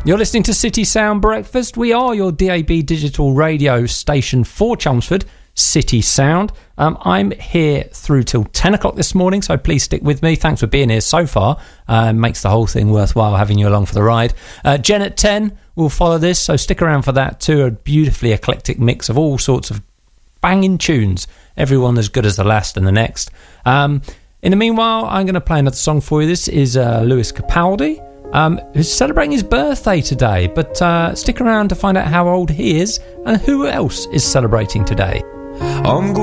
You're listening to City Sound Breakfast. We are your DAB digital radio station for Chelmsford, City Sound. I'm here through till 10 o'clock this morning, so please stick with me. Thanks for being here so far. Makes the whole thing worthwhile having you along for the ride. Jen at 10 will follow this, so stick around for that too. A beautifully eclectic mix of all sorts of banging tunes, everyone as good as the last and the next. In the meanwhile, I'm going to play another song for you. This is Lewis Capaldi, who's celebrating his birthday today, but stick around to find out how old he is and who else is celebrating today. I'm